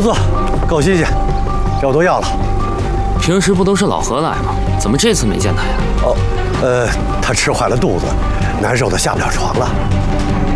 错，够新鲜，这我都要了。 平时不都是老何来吗？怎么这次没见他呀？ 哦，他吃坏了肚子，难受的下不了床了。